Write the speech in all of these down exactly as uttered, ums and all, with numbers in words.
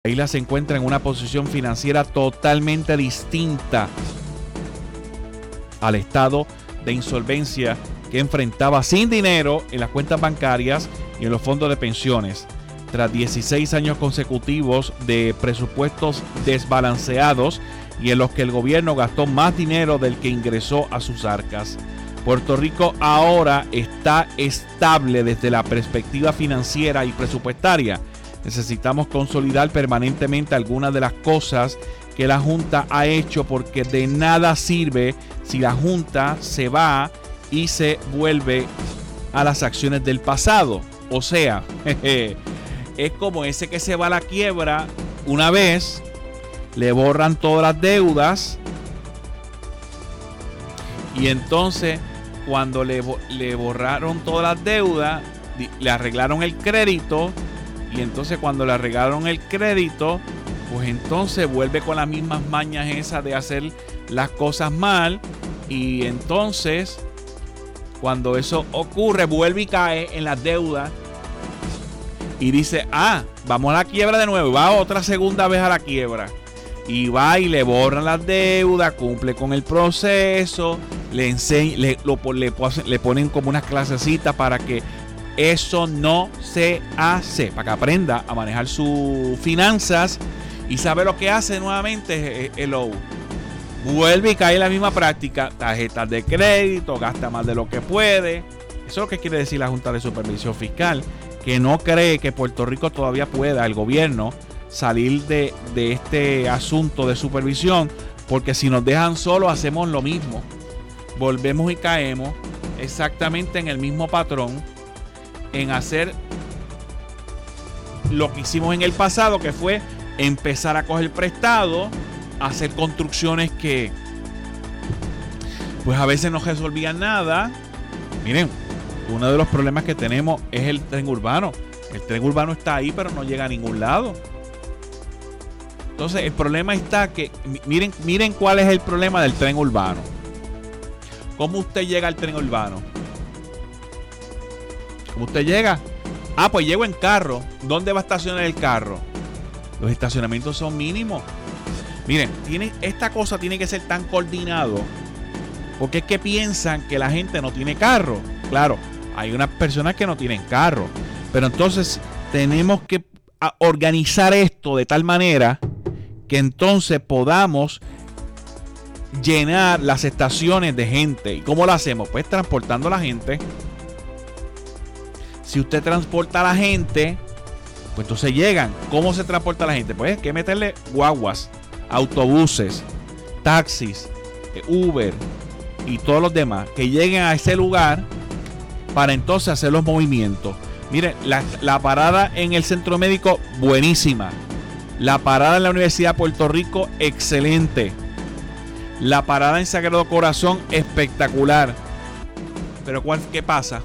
La isla se encuentra en una posición financiera totalmente distinta al estado de insolvencia que enfrentaba sin dinero en las cuentas bancarias y en los fondos de pensiones, tras dieciséis años consecutivos de presupuestos desbalanceados y en los que el gobierno gastó más dinero del que ingresó a sus arcas. Puerto Rico ahora está estable desde la perspectiva financiera y presupuestaria. Necesitamos consolidar permanentemente algunas de las cosas que la Junta ha hecho, porque de nada sirve si la Junta se va y se vuelve a las acciones del pasado. O sea, jeje, es como ese que se va a la quiebra una vez, le borran todas las deudas y entonces cuando le, le borraron todas las deudas, le arreglaron el crédito. Y entonces cuando le arreglaron el crédito, pues entonces vuelve con las mismas mañas esas de hacer las cosas mal. Y entonces, cuando eso ocurre, vuelve y cae en las deudas. Y dice, ah, vamos a la quiebra de nuevo. Y va otra segunda vez a la quiebra. Y va y le borran las deudas, cumple con el proceso. Le, enseña, le, lo, le, le ponen como unas clasecitas para que eso no se hace, para que aprenda a manejar sus finanzas y sabe lo que hace nuevamente. El O vuelve y cae en la misma práctica, tarjetas de crédito, gasta más de lo que puede. Eso es lo que quiere decir la Junta de Supervisión Fiscal, que no cree que Puerto Rico todavía pueda, el gobierno, salir de, de este asunto de supervisión, porque si nos dejan solos hacemos lo mismo, volvemos y caemos exactamente en el mismo patrón, en hacer lo que hicimos en el pasado, que fue empezar a coger prestado, hacer construcciones que pues a veces no resolvían nada. Miren, uno de los problemas que tenemos es el tren urbano. El tren urbano está ahí, pero no llega a ningún lado. Entonces el problema está que, miren, miren cuál es el problema del tren urbano. ¿Cómo usted llega al tren urbano? ¿Cómo usted llega? Ah, pues llego en carro. ¿Dónde va a estacionar el carro? Los estacionamientos son mínimos. Miren, tiene, esta cosa tiene que ser tan coordinado, porque es que piensan que la gente no tiene carro. Claro, hay unas personas que no tienen carro, pero entonces tenemos que organizar esto de tal manera que entonces podamos llenar las estaciones de gente. ¿Y cómo lo hacemos? Pues transportando a la gente. Si usted transporta a la gente, pues entonces llegan. ¿Cómo se transporta a la gente? Pues hay que meterle guaguas, autobuses, taxis, Uber y todos los demás que lleguen a ese lugar para entonces hacer los movimientos. Miren, la, la parada en el centro médico, buenísima. La parada en la Universidad de Puerto Rico, excelente. La parada en Sagrado Corazón, espectacular. Pero ¿cuál, qué pasa?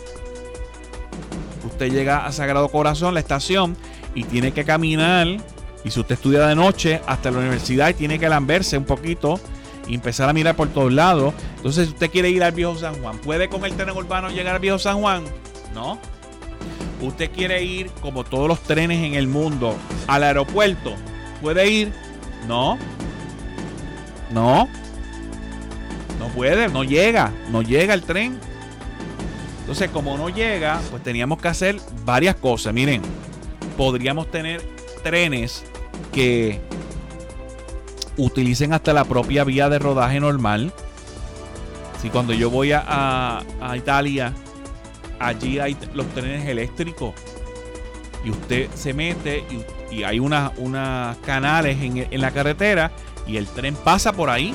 Usted llega a Sagrado Corazón, la estación, y tiene que caminar. Y si usted estudia de noche, hasta la universidad, y tiene que lamberse un poquito y empezar a mirar por todos lados. Entonces, si usted quiere ir al Viejo San Juan, ¿puede con el tren urbano llegar al Viejo San Juan? No. Usted quiere ir, como todos los trenes en el mundo, al aeropuerto, ¿puede ir? No. No. No puede, no llega. No llega el tren. Entonces, como no llega, pues teníamos que hacer varias cosas. Miren, podríamos tener trenes que utilicen hasta la propia vía de rodaje normal. Si cuando yo voy a, a, a Italia, allí hay los trenes eléctricos y usted se mete y, y hay unas una canales en, en la carretera y el tren pasa por ahí.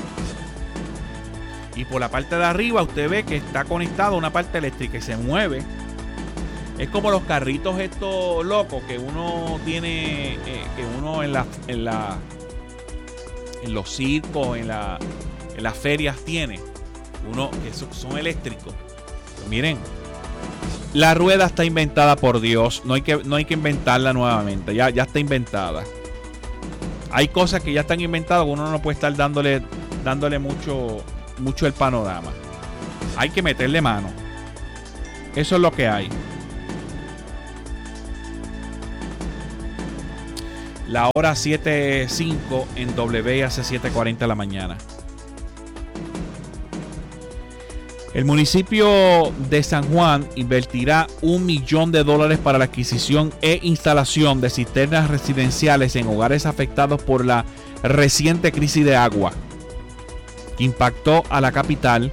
Y por la parte de arriba usted ve que está conectado a una parte eléctrica y se mueve. Es como los carritos estos locos que uno tiene, eh, que uno en la, en la, en los circos, en la, en las ferias tiene. Uno que son, son eléctricos. Pero miren, la rueda está inventada por Dios. No hay que, no hay que inventarla nuevamente. Ya, ya está inventada. Hay cosas que ya están inventadas. Uno no puede estar dándole, dándole mucho. mucho el panorama. Hay que meterle mano. Eso es lo que hay. La hora siete cinco en W hace siete cuarenta de la mañana. El municipio de San Juan invertirá un millón de dólares para la adquisición e instalación de cisternas residenciales en hogares afectados por la reciente crisis de agua que impactó a la capital,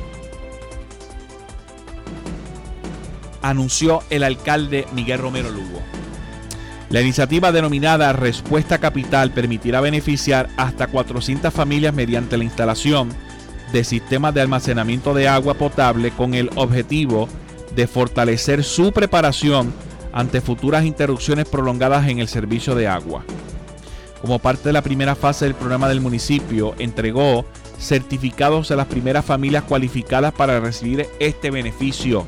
anunció el alcalde Miguel Romero Lugo. La iniciativa denominada Respuesta Capital permitirá beneficiar hasta cuatrocientas familias mediante la instalación de sistemas de almacenamiento de agua potable con el objetivo de fortalecer su preparación ante futuras interrupciones prolongadas en el servicio de agua. Como parte de la primera fase del programa del municipio, entregó certificados a las primeras familias cualificadas para recibir este beneficio.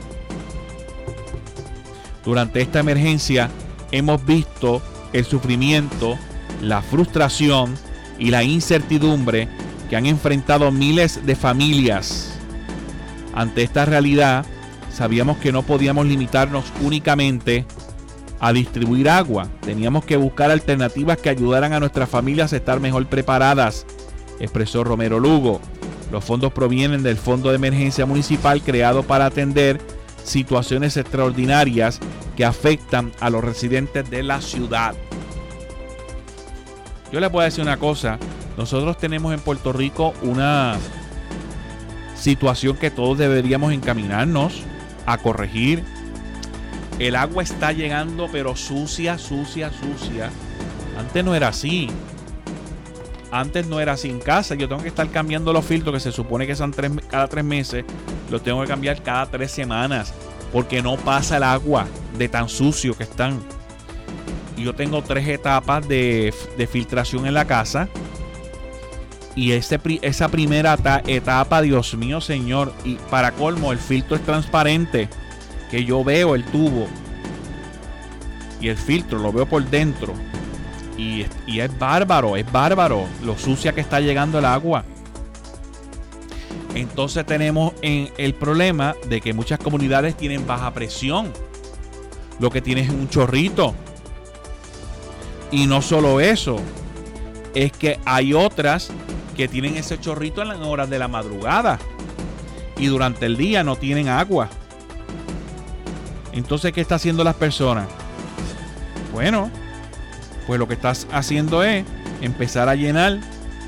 Durante esta emergencia hemos visto el sufrimiento, la frustración y la incertidumbre que han enfrentado miles de familias. Ante esta realidad, sabíamos que no podíamos limitarnos únicamente a distribuir agua. Teníamos que buscar alternativas que ayudaran a nuestras familias a estar mejor preparadas, expresó Romero Lugo. Los fondos provienen del Fondo de Emergencia Municipal creado para atender situaciones extraordinarias que afectan a los residentes de la ciudad. Yo les voy a decir una cosa. Nosotros tenemos en Puerto Rico una situación que todos deberíamos encaminarnos a corregir. El agua está llegando pero sucia, sucia, sucia. Antes no era así. Antes no era así en casa. Yo tengo que estar cambiando los filtros que se supone que son tres, cada tres meses. Los tengo que cambiar cada tres semanas. Porque no pasa el agua de tan sucio que están. Y yo tengo tres etapas de, de filtración en la casa. Y ese, esa primera etapa, Dios mío, señor. Y para colmo, el filtro es transparente. Que yo veo el tubo. Y el filtro lo veo por dentro. Y, y es bárbaro, es bárbaro lo sucia que está llegando el agua. Entonces tenemos en el problema de que muchas comunidades tienen baja presión. Lo que tienen es un chorrito. Y no solo eso, es que hay otras que tienen ese chorrito en las horas de la madrugada. Y durante el día no tienen agua. Entonces, ¿qué está haciendo las personas? Bueno, pues lo que estás haciendo es empezar a llenar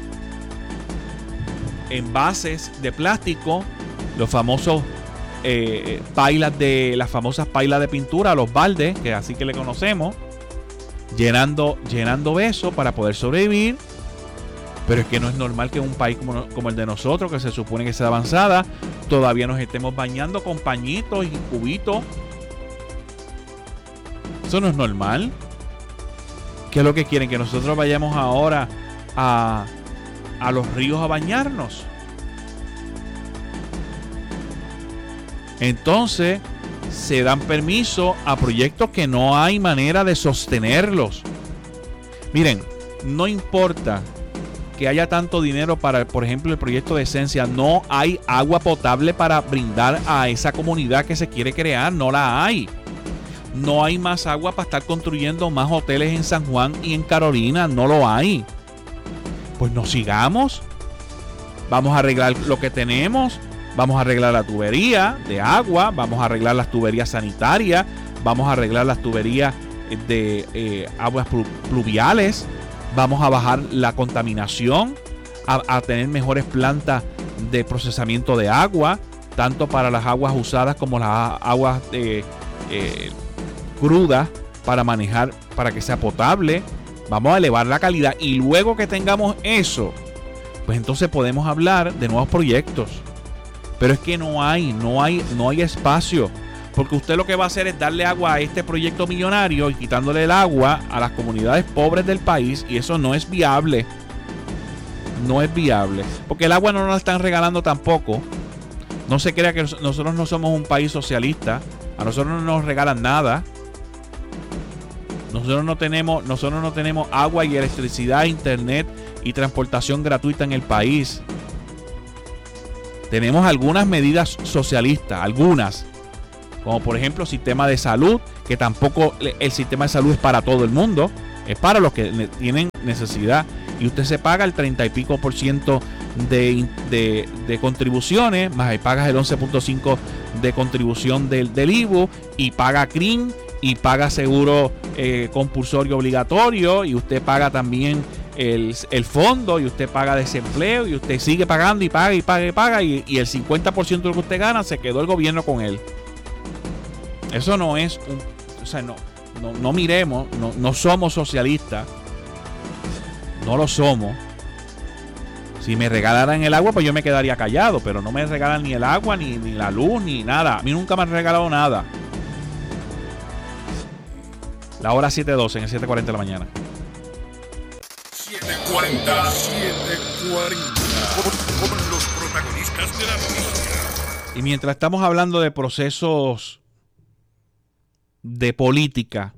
envases de plástico, los famosos eh, pailas de las famosas pailas de pintura, los baldes, que así que le conocemos, llenando, llenando eso para poder sobrevivir. Pero es que no es normal que en un país como, como el de nosotros, que se supone que sea avanzada, todavía nos estemos bañando con pañitos y cubitos. Eso no es normal. ¿Qué es lo que quieren? Que nosotros vayamos ahora a, a los ríos a bañarnos. Entonces se dan permiso a proyectos que no hay manera de sostenerlos. Miren, no importa que haya tanto dinero para, por ejemplo, el proyecto de Esencia, no hay agua potable para brindar a esa comunidad que se quiere crear. No la hay. No hay más agua para estar construyendo más hoteles en San Juan y en Carolina. No lo hay. Pues no sigamos. Vamos a arreglar lo que tenemos. Vamos a arreglar la tubería de agua. Vamos a arreglar las tuberías sanitarias. Vamos a arreglar las tuberías de eh, aguas pluviales. Vamos a bajar la contaminación. A, a tener mejores plantas de procesamiento de agua. Tanto para las aguas usadas como las aguas de... Eh, cruda para manejar, para que sea potable. Vamos a elevar la calidad y luego que tengamos eso, pues entonces podemos hablar de nuevos proyectos. Pero es que no hay, no hay, no hay espacio, porque usted lo que va a hacer es darle agua a este proyecto millonario y quitándole el agua a las comunidades pobres del país, y eso no es viable. No es viable, porque el agua no nos la están regalando tampoco. No se crea que nosotros no somos un país socialista. A nosotros no nos regalan nada. Nosotros no tenemos, nosotros no tenemos agua y electricidad, internet y transportación gratuita en el país. Tenemos algunas medidas socialistas, algunas, como por ejemplo sistema de salud, que tampoco el sistema de salud es para todo el mundo. Es para los que ne- tienen necesidad. Y usted se paga el treinta y pico por ciento de, de, de contribuciones, más ahí pagas el once punto cinco de contribución del, del I V U, y paga C R I M, y paga seguro eh, compulsorio obligatorio, y usted paga también el, el fondo, y usted paga desempleo, y usted sigue pagando y paga y paga y paga, y, y el cincuenta por ciento de lo que usted gana se quedó el gobierno con él. Eso no es un... O sea, no, no, no miremos, no, no somos socialistas. No lo somos. Si me regalaran el agua, pues yo me quedaría callado, pero no me regalan ni el agua, ni, ni la luz, ni nada. A mí nunca me han regalado nada. La hora siete doce en el siete cuarenta de la mañana. siete cuarenta, siete cuarenta. Con, con los protagonistas de la noticia. Y mientras estamos hablando de procesos de política,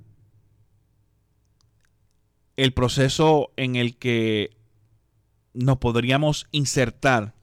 el proceso en el que nos podríamos insertar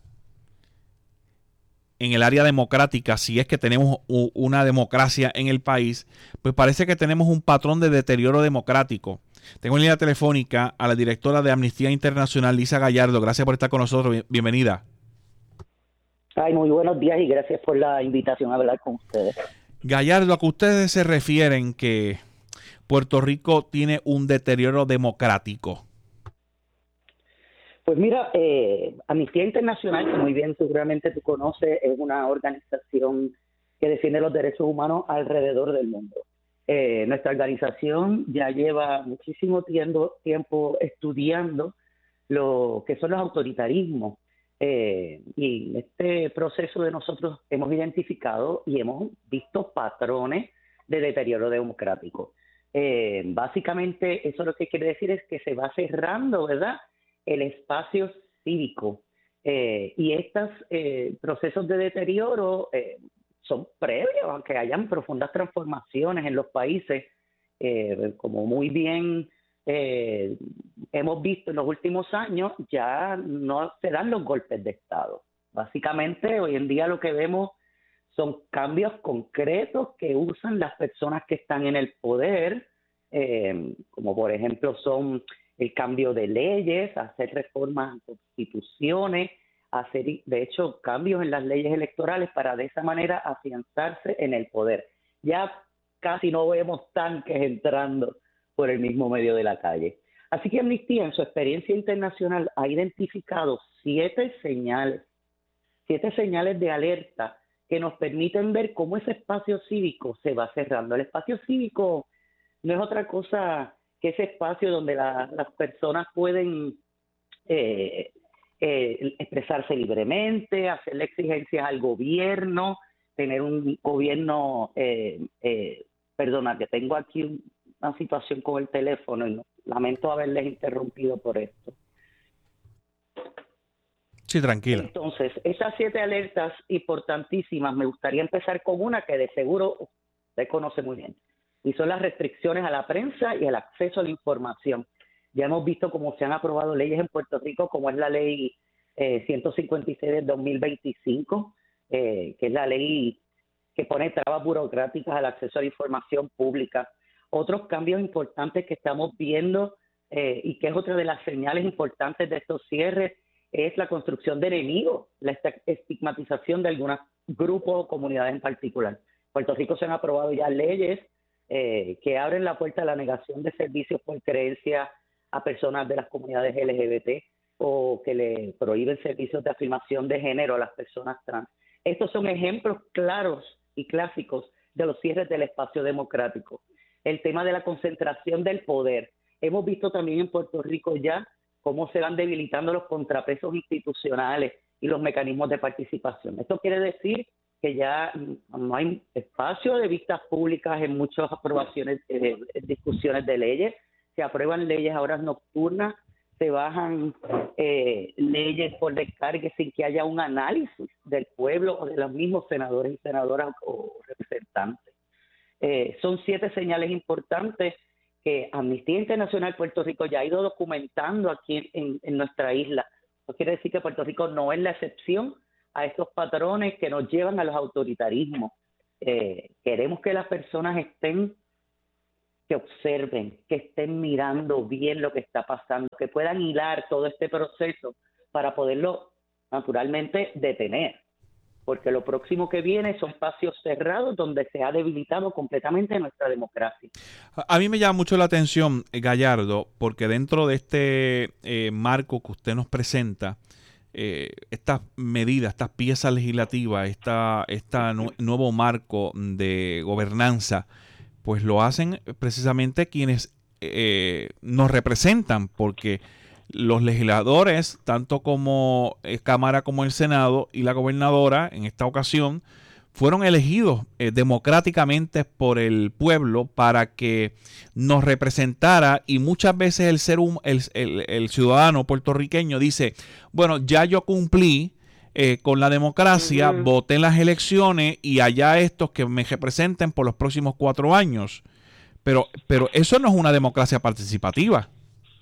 en el área democrática, si es que tenemos una democracia en el país, pues parece que tenemos un patrón de deterioro democrático. Tengo en línea telefónica a la directora de Amnistía Internacional, Lisa Gallardo. Gracias por estar con nosotros. Bienvenida. Ay, muy buenos días y gracias por la invitación a hablar con ustedes. Gallardo, ¿a qué ustedes se refieren que Puerto Rico tiene un deterioro democrático? Pues mira, eh, Amnistía Internacional, que muy bien seguramente tú conoces, es una organización que defiende los derechos humanos alrededor del mundo. Eh, nuestra organización ya lleva muchísimo tiempo, tiempo estudiando lo que son los autoritarismos. Eh, y en este proceso de nosotros hemos identificado y hemos visto patrones de deterioro democrático. Eh, básicamente eso lo que quiere decir es que se va cerrando, ¿verdad?, el espacio cívico. Eh, y estos eh, procesos de deterioro eh, son previos a que hayan profundas transformaciones en los países, eh, como muy bien eh, hemos visto en los últimos años, ya no se dan los golpes de Estado. Básicamente, hoy en día lo que vemos son cambios concretos que usan las personas que están en el poder, eh, como por ejemplo son el cambio de leyes, hacer reformas a constituciones, hacer de hecho cambios en las leyes electorales para de esa manera afianzarse en el poder. Ya casi no vemos tanques entrando por el mismo medio de la calle. Así que Amnistía, en su experiencia internacional, ha identificado siete señales, siete señales de alerta que nos permiten ver cómo ese espacio cívico se va cerrando. El espacio cívico no es otra cosa que ese espacio donde la, las personas pueden eh, eh, expresarse libremente, hacerle exigencias al gobierno, tener un gobierno, eh, eh, perdona, que tengo aquí un, una situación con el teléfono y no, lamento haberles interrumpido por esto. Sí, tranquila. Entonces, esas siete alertas importantísimas, me gustaría empezar con una que de seguro usted conoce muy bien, y son las restricciones a la prensa y el acceso a la información. Ya hemos visto cómo se han aprobado leyes en Puerto Rico, como es la ley eh, ciento cincuenta y seis del dos mil veinticinco, eh, que es la ley que pone trabas burocráticas al acceso a la información pública. Otros cambios importantes que estamos viendo eh, y que es otra de las señales importantes de estos cierres es la construcción de enemigos, la estigmatización de algunos grupos o comunidades en particular. En Puerto Rico se han aprobado ya leyes eh, que abren la puerta a la negación de servicios por creencia a personas de las comunidades L G B T o que le prohíben servicios de afirmación de género a las personas trans. Estos son ejemplos claros y clásicos de los cierres del espacio democrático. El tema de la concentración del poder. Hemos visto también en Puerto Rico ya cómo se van debilitando los contrapesos institucionales y los mecanismos de participación. Esto quiere decir que ya no hay espacio de vistas públicas en muchas aprobaciones, eh, discusiones de leyes. Se aprueban leyes a horas nocturnas, se bajan eh, leyes por descargue sin que haya un análisis del pueblo o de los mismos senadores y senadoras o representantes. Eh, son siete señales importantes que Amnistía Internacional Puerto Rico ya ha ido documentando aquí en, en nuestra isla. Eso quiere decir que Puerto Rico no es la excepción a estos patrones que nos llevan a los autoritarismos. Eh, queremos que las personas estén que observen, que estén mirando bien lo que está pasando, que puedan hilar todo este proceso para poderlo naturalmente detener, porque lo próximo que viene son espacios cerrados donde se ha debilitado completamente nuestra democracia. A mí me llama mucho la atención, eh, Gallardo, porque dentro de este eh, marco que usted nos presenta, eh, estas medidas, estas piezas legislativas, esta, esta nu- nuevo marco de gobernanza, pues lo hacen precisamente quienes eh, nos representan, porque los legisladores, tanto como eh, Cámara como el Senado y la gobernadora en esta ocasión, fueron elegidos eh, democráticamente por el pueblo para que nos representara, y muchas veces el ser hum- el, el, el ciudadano puertorriqueño dice, bueno, ya yo cumplí eh, con la democracia, Uh-huh. voté en las elecciones y allá estos que me representen por los próximos cuatro años. Pero, pero eso no es una democracia participativa.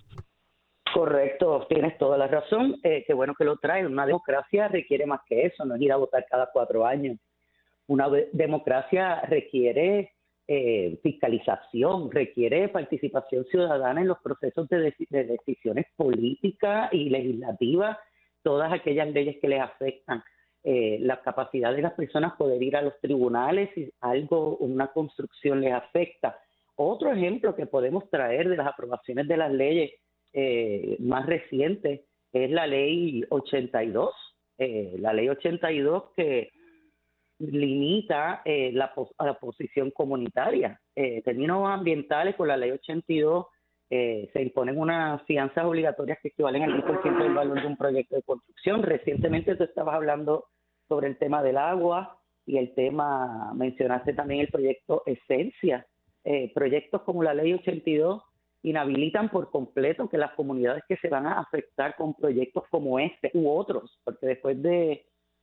Correcto, tienes toda la razón. Eh, qué bueno que lo trae. Una democracia requiere más que eso, no es ir a votar cada cuatro años. Una de- democracia requiere eh, fiscalización, requiere participación ciudadana en los procesos de, deci- de decisiones políticas y legislativas, todas aquellas leyes que les afectan. Eh, la capacidad de las personas poder ir a los tribunales si algo, una construcción les afecta. Otro ejemplo que podemos traer de las aprobaciones de las leyes eh, más recientes es la ley ochenta y dos, eh, la ley ochenta y dos que limita eh, la, pos- a la posición comunitaria. Eh, términos ambientales, con la ley ochenta y dos eh, se imponen unas fianzas obligatorias que equivalen al diez por ciento del valor de un proyecto de construcción. Recientemente tú estabas hablando sobre el tema del agua y el tema, mencionaste también el proyecto Esencia. Eh, proyectos como la ley ochenta y dos inhabilitan por completo que las comunidades que se van a afectar con proyectos como este u otros, porque después de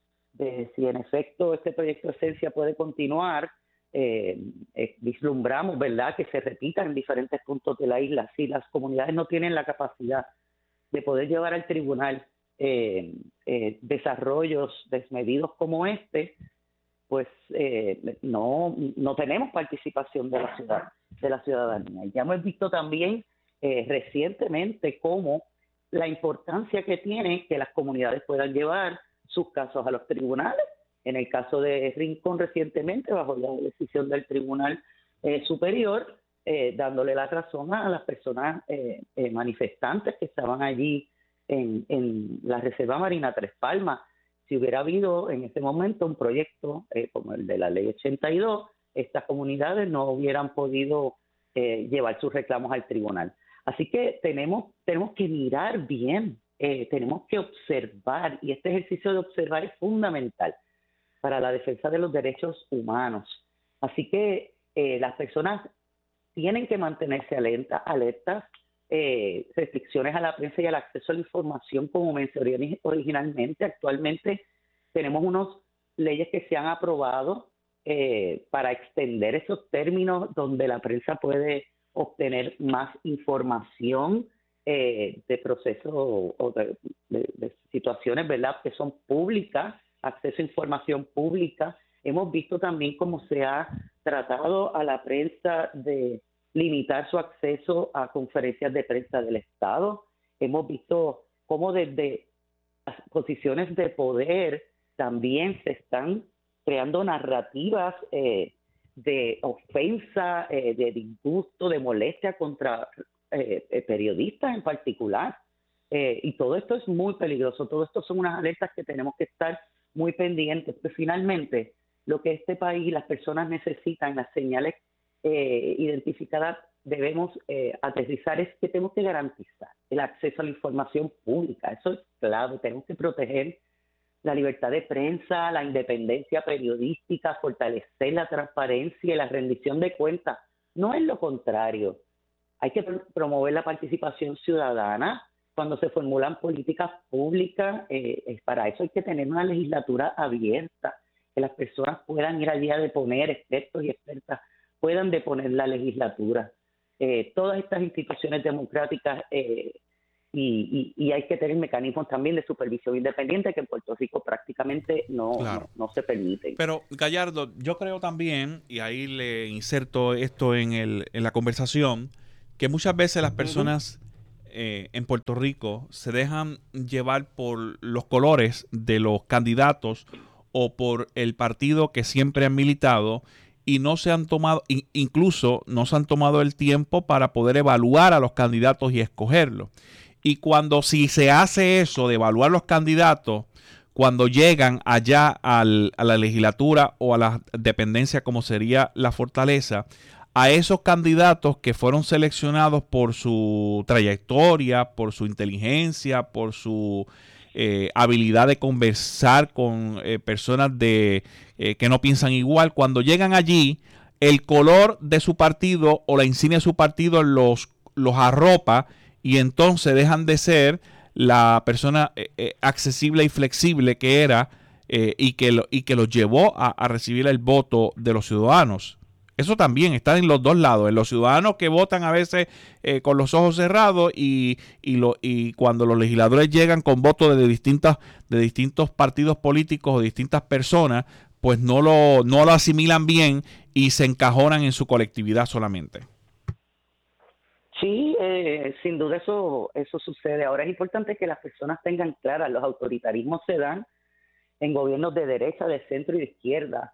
de si en efecto este proyecto Esencia puede continuar, eh, eh, vislumbramos, ¿verdad?, que se repita en diferentes puntos de la isla. Si las comunidades no tienen la capacidad de poder llevar al tribunal eh, eh, desarrollos desmedidos como este, pues eh, no, no tenemos participación de la ciudad, de la ciudadanía. Y ya hemos visto también eh, recientemente cómo la importancia que tiene que las comunidades puedan llevar sus casos a los tribunales. En el caso de Rincón recientemente, bajo la decisión del Tribunal eh, Superior, eh, dándole la razón a las personas eh, eh, manifestantes que estaban allí en, en la Reserva Marina Tres Palmas. Si hubiera habido en ese momento un proyecto eh, como el de la Ley ochenta y dos, estas comunidades no hubieran podido eh, llevar sus reclamos al tribunal. Así que tenemos, tenemos que mirar bien, eh, tenemos que observar, y este ejercicio de observar es fundamental para la defensa de los derechos humanos. Así que eh, las personas tienen que mantenerse alerta, alertas, eh, restricciones a la prensa y al acceso a la información, como mencioné originalmente. Actualmente tenemos unas leyes que se han aprobado eh, para extender esos términos donde la prensa puede obtener más información eh, de procesos o, o de, de, de situaciones, ¿verdad?, que son públicas, acceso a información pública. Hemos visto también cómo se ha tratado a la prensa de limitar su acceso a conferencias de prensa del Estado. Hemos visto cómo desde las posiciones de poder también se están creando narrativas eh, de ofensa, eh, de disgusto, de molestia contra eh, eh, periodistas en particular. Eh, y todo esto es muy peligroso. Todo esto son unas alertas que tenemos que estar muy pendientes, porque finalmente lo que este país y las personas necesitan, las señales eh, identificadas, debemos eh, aterrizar, es que tenemos que garantizar el acceso a la información pública. Eso es clave. Tenemos que proteger la libertad de prensa, la independencia periodística, fortalecer la transparencia y la rendición de cuentas. No es lo contrario. Hay que pr- promover la participación ciudadana cuando se formulan políticas públicas. Eh, es para eso hay que tener una legislatura abierta, que las personas puedan ir allí a deponer, expertos y expertas puedan deponer la legislatura. Eh, todas estas instituciones democráticas eh, y, y, y hay que tener mecanismos también de supervisión independiente que en Puerto Rico prácticamente no, claro. no, no se permiten. Pero, Gallardo, yo creo también, y ahí le inserto esto en, el, en la conversación, que muchas veces las personas uh-huh. eh, en Puerto Rico se dejan llevar por los colores de los candidatos o por el partido que siempre han militado y no se han tomado, incluso no se han tomado el tiempo para poder evaluar a los candidatos y escogerlos. Y cuando si se hace eso de evaluar los candidatos, cuando llegan allá al, a la legislatura o a la dependencia como sería la Fortaleza, a esos candidatos que fueron seleccionados por su trayectoria, por su inteligencia, por su eh, habilidad de conversar con eh, personas de, eh, que no piensan igual, cuando llegan allí, el color de su partido o la insignia de su partido los, los arropa y entonces dejan de ser la persona eh, eh, accesible y flexible que era eh, y, que lo, y que los llevó a, a recibir el voto de los ciudadanos. Eso también está en los dos lados, en los ciudadanos que votan a veces eh, con los ojos cerrados y, y, lo, y cuando los legisladores llegan con votos de, distintas, de distintos partidos políticos o distintas personas, pues no lo, no lo asimilan bien y se encajonan en su colectividad solamente. Sí, eh, sin duda eso eso sucede. Ahora es importante que las personas tengan claras, los autoritarismos se dan en gobiernos de derecha, de centro y de izquierda.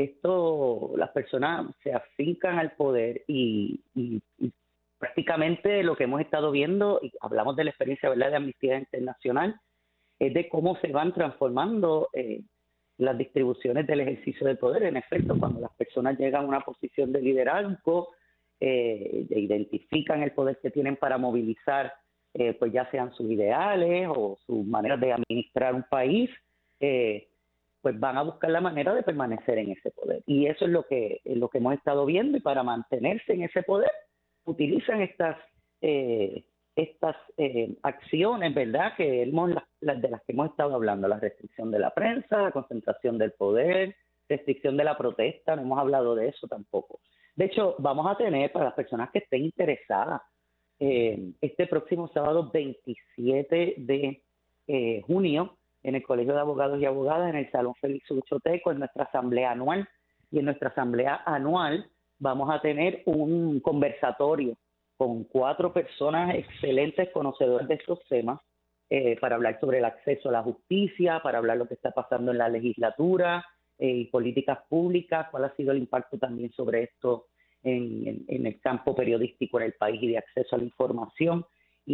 Esto, las personas se afincan al poder y, y, y prácticamente lo que hemos estado viendo, y hablamos de la experiencia, ¿verdad?, de Amnistía Internacional, es de cómo se van transformando eh, las distribuciones del ejercicio del poder. En efecto, cuando las personas llegan a una posición de liderazgo, Eh, identifican el poder que tienen para movilizar, eh, pues ya sean sus ideales o sus maneras de administrar un país, eh, pues van a buscar la manera de permanecer en ese poder. Y eso es lo que, es lo que hemos estado viendo, y para mantenerse en ese poder utilizan estas eh, estas eh, acciones, ¿verdad?, que hemos, las, las de las que hemos estado hablando: la restricción de la prensa, la concentración del poder, restricción de la protesta. No hemos hablado de eso tampoco. De hecho, vamos a tener, para las personas que estén interesadas, eh, este próximo sábado veintisiete de eh, junio, en el Colegio de Abogados y Abogadas, en el Salón Félix Uchoteco, en nuestra asamblea anual. Y en nuestra asamblea anual vamos a tener un conversatorio con cuatro personas excelentes conocedoras de estos temas, eh, para hablar sobre el acceso a la justicia, para hablar lo que está pasando en la legislatura, y políticas públicas, cuál ha sido el impacto también sobre esto en, en, en el campo periodístico en el país y de acceso a la información.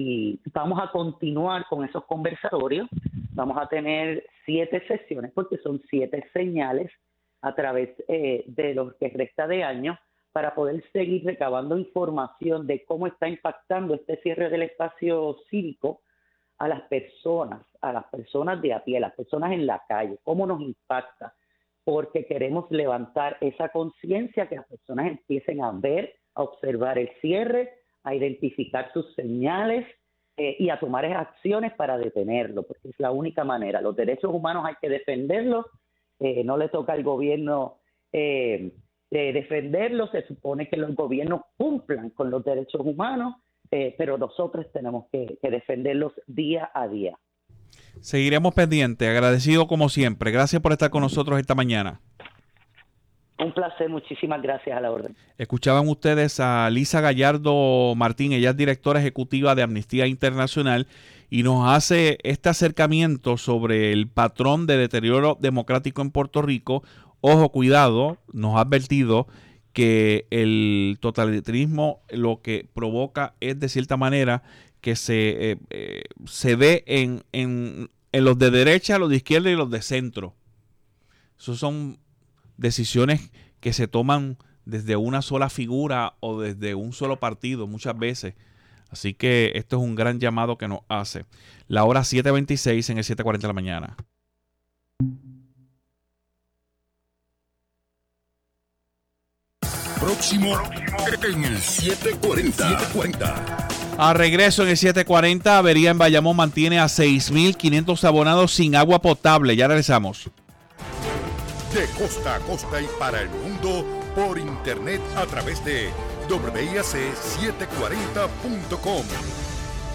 Y vamos a continuar con esos conversatorios. Vamos a tener siete sesiones, porque son siete señales a través eh, de lo que resta de año, para poder seguir recabando información de cómo está impactando este cierre del espacio cívico a las personas, a las personas de a pie, a las personas en la calle, cómo nos impacta, porque queremos levantar esa conciencia, que las personas empiecen a ver, a observar el cierre, a identificar sus señales eh, y a tomar acciones para detenerlo, porque es la única manera. Los derechos humanos hay que defenderlos, eh, no le toca al gobierno eh, eh, defenderlos, se supone que los gobiernos cumplan con los derechos humanos, eh, pero nosotros tenemos que, que defenderlos día a día. Seguiremos pendientes, agradecido como siempre. Gracias por estar con nosotros esta mañana. Un placer, muchísimas gracias, a la orden. Escuchaban ustedes a Lisa Gallardo Martín, ella es directora ejecutiva de Amnistía Internacional y nos hace este acercamiento sobre el patrón de deterioro democrático en Puerto Rico. Ojo, cuidado, nos ha advertido que el totalitarismo lo que provoca es, de cierta manera, que se, eh, eh, se ve en, en, en los de derecha, los de izquierda y los de centro. Esos son decisiones que se toman desde una sola figura o desde un solo partido muchas veces. Así que esto es un gran llamado que nos hace. La hora siete veintiséis en el siete cuarenta de la mañana. Próximo en el siete cuarenta. A regreso en el siete cuarenta, avería en Bayamón mantiene a seis mil quinientos abonados sin agua potable. Ya regresamos. De costa a costa y para el mundo por internet a través de doble i a ce setecientos cuarenta punto com.